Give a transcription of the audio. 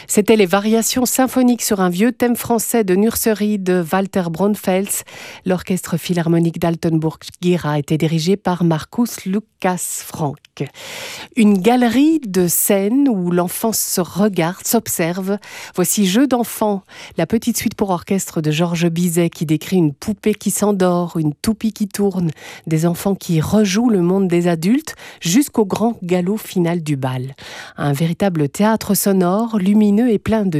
C'était les variations symphoniques sur un vieux thème français de nurserie de Walter Braunfels. L'orchestre philharmonique d'Altenburg-Gera a été dirigé par Markus Lukas Frank. Une galerie de scènes où l'enfant se regarde, s'observe. Voici Jeux d'enfants, la petite suite pour orchestre de Georges Bizet qui décrit une poupée qui s'endort, une toupie qui tourne, des enfants qui rejouent le monde des adultes jusqu'au grand galop final du bal. Un véritable théâtre sonore, lumineux et plein de